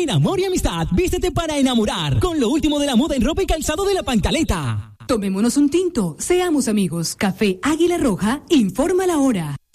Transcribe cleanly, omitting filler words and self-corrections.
En Amor y Amistad, vístete para enamorar con lo último de la moda en ropa y calzado de La Pancaleta. Tomémonos un tinto, seamos amigos. Café Águila Roja informa la hora.